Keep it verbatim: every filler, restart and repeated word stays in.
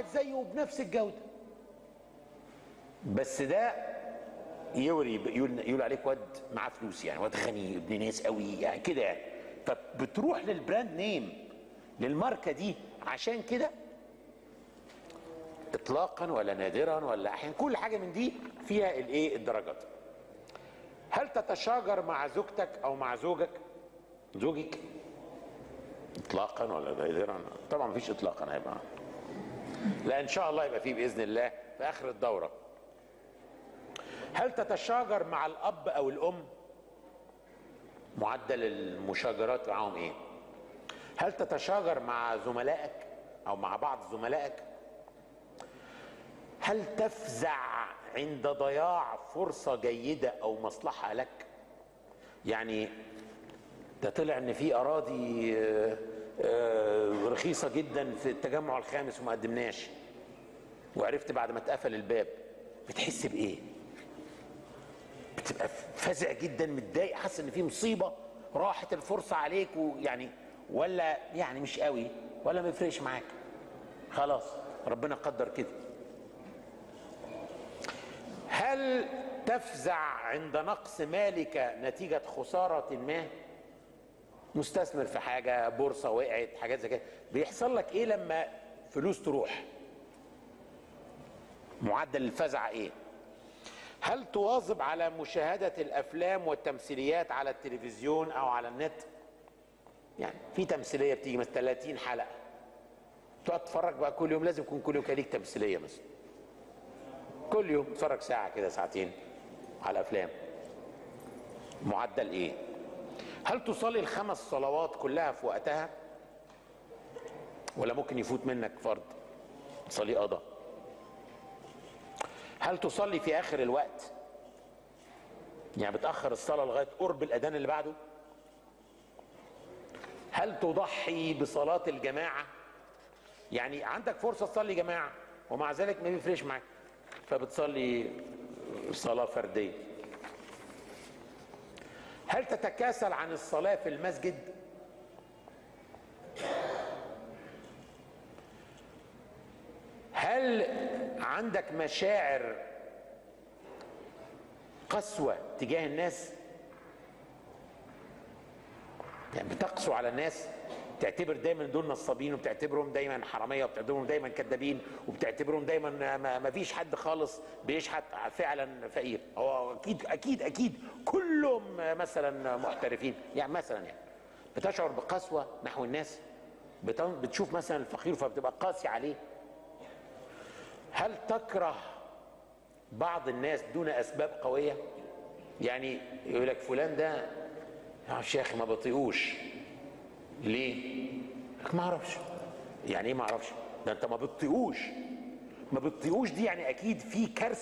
واحد زيه بنفس الجوده، بس ده يوري يقول, يقول عليك واد معاه فلوس، يعني واد غني ابن ناس قوي يعني كده يعني. فبتروح للبراند نيم، للماركه دي عشان كده اطلاقا ولا نادرا ولا احيانا، كل حاجه من دي فيها الايه الدرجات. هل تتشاجر مع زوجتك او مع زوجك زوجك اطلاقا ولا نادرا؟ طبعا مفيش اطلاقا، هيبقى لا ان شاء الله يبقى فيه باذن الله في اخر الدوره. هل تتشاجر مع الاب او الام؟ معدل المشاجرات معاهم ايه؟ هل تتشاجر مع زملائك او مع بعض زملائك؟ هل تفزع عند ضياع فرصة جيدة او مصلحة لك؟ يعني ده طلع ان في اراضي رخيصة جدا في التجمع الخامس وما قدمناش، وعرفت بعد ما اتقفل الباب، بتحس بايه؟ بتبقى فزع جدا، متضايق، حاسس ان في مصيبة راحت الفرصة عليك، ويعني ولا يعني مش قوي ولا ما يفرقش معاك، خلاص ربنا قدر كده. هل تفزع عند نقص مالك نتيجة خسارة ما؟ مستثمر في حاجة، بورصة وقعت، حاجات زي كده، بيحصل لك ايه لما فلوس تروح؟ معدل الفزع ايه؟ هل تواظب على مشاهدة الافلام والتمثيليات على التلفزيون او على النت؟ يعني في تمثيلية بتيجي مثلا ثلاثين حلقة، تقعد تتفرج بقى كل يوم، لازم يكون كل يوم كان ليك تمثيلية مثلا، كل يوم تتفرج ساعة كده ساعتين على الافلام. معدل ايه؟ هل تصلي الخمس صلوات كلها في وقتها؟ ولا ممكن يفوت منك فرض تصلي قضاء؟ هل تصلي في اخر الوقت؟ يعني بتأخر الصلاة لغاية قرب الأذان اللي بعده؟ هل تضحي بصلاة الجماعة؟ يعني عندك فرصة تصلي جماعة ومع ذلك ما بيفرقش معاك، فبتصلي صلاة فردية. هل تتكاسل عن الصلاة في المسجد؟ هل عندك مشاعر قسوة تجاه الناس؟ يعني بتقسو على الناس، بتعتبر دايما دول نصابين، وبتعتبرهم دايما حراميه، وبتعتبرهم دايما كذابين، وبتعتبرهم دايما ما فيش حد خالص بيشحت فعلا فقير. هو اكيد اكيد اكيد كلهم مثلا محترفين، يعني مثلا يعني بتشعر بقسوه نحو الناس، بتشوف مثلا الفقير فبتبقى قاسي عليه. هل تكره بعض الناس دون اسباب قويه؟ يعني يقول لك فلان ده يا شيخ ما بطيقوش، ليه؟ ما اعرفش. يعني ايه ما اعرفش؟ ده انت ما بتطيقوش، ما بتطيقوش دي يعني اكيد في كارثه